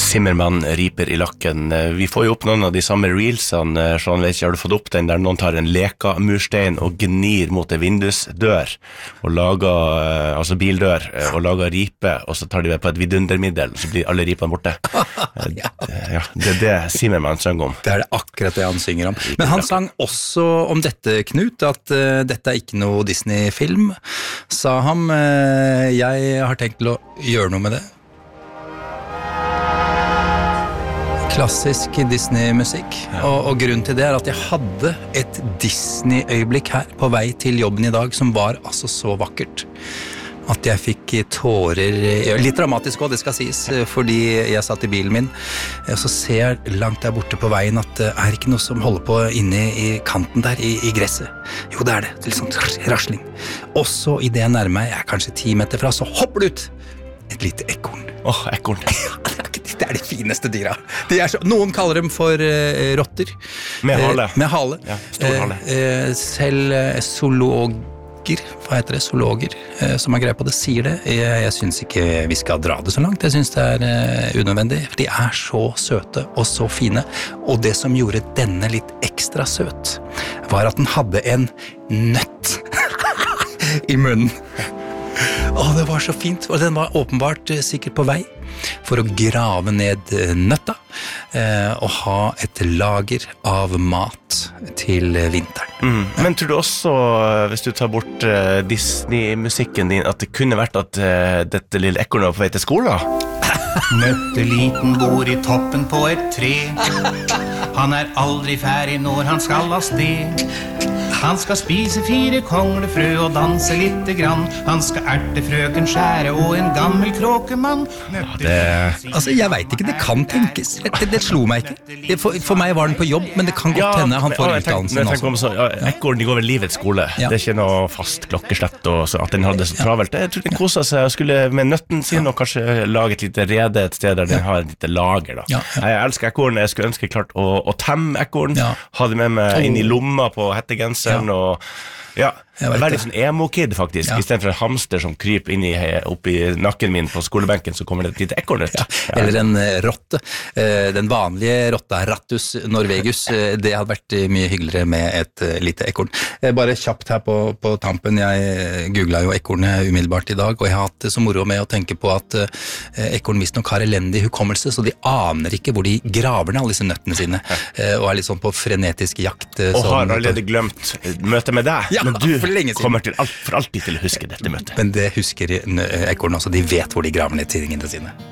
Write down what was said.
Zimmermann riper I lakken. Vi får jo opp noen av de samme reelsene, Sean, vet ikke, har du fått opp den der noen tar en leka-murstein og gnir mot en vindusdør, og lager, altså bildør, og lager ripe, og så tar de på et vidundermiddel, så blir alle ripene borte. Ja, det det Zimmermann synger om. Det det akkurat det han synger om. Men han sang også om dette, Knut, at dette ikke noe Disney-film, sa han. Jeg har tenkt til å gjøre noe med det. Klassisk Disney-musikk, og grunnen til det at jeg hadde et Disney-øyeblikk her på vei til jobben I dag som var altså så vakkert at jeg fikk tårer, litt dramatisk også, det skal sies, fordi jeg satt I bilen min, og så ser jeg langt der borte på veien at det ikke noe som holder på inne I kanten der, I gresset. Jo, det det, litt sånn rasling. Og så I det jeg nærmer meg, kanskje 10 meter fra, så hopper det ut et lite ekorn. Ekorn. Det de fineste dyra. Noen kaller dem for rotter. Med hale. Med hale. Ja, stor hale. Selv zoologer, hva heter det? Zoologer, som greie på det, sier det. Jeg synes ikke vi skal dra det så langt. Jeg synes det unødvendig, for de så søte og så fine. Og det som gjorde denne litt ekstra søt, var at den hadde en nøtt I munnen. Det var så fint, og den var åpenbart sikkert på vei for å grave ned nøtta og ha et lager av mat til vinteren. Men tror du også, hvis du tar bort Disney-musikken din, at det kunne vært at dette lille ekornet var på vei til skolen? Nøtteliten bor I toppen på et tre. Han aldri ferdig når han skal av sted. Han skal spise 4 konglefrø og danse litte grann. Han skal erte frøken skjære og en gammel kråkemann. Altså, jeg vet ikke, det kan tenkes. Det slo meg ikke. For meg var den på jobb, men det kan godt hende han får utdannelsen også. Ekorn, de går vel livets skole. Det ikke noe fast klokkeslett, og så at den hadde så travelt. Jeg tror den koset seg og skulle med nøtten sin og kanskje lage et lite rede et sted der den har et lite lager. Da. Jeg elsker ekorn, jeg skulle ønske klart å temme ekorn, ha det med meg inn I lomma på hettegenseren, og veldig sånn emo-kid faktisk, I stedet for en hamster som kryper opp I nakken min på skolebenken, så kommer det et lite ekorn ut. Eller en rotte. Den vanlige rotta, Rattus norvegus, det hadde vært mye hyggeligere med et lite ekorn. Bare kjapt her på tampen, jeg googlet jo ekornet umiddelbart I dag, og jeg har hatt så moro med å tenke på at ekorn visst nok har elendig hukommelse, så de aner ikke hvor de graver ned alle disse nøttene sine, og litt sånn på frenetisk jakt. Og har allerede glemt møtet med deg, men du kommer for alltid til å huske dette møtet. Men det husker ekorn også, de vet hvor de graver ned tingene sine.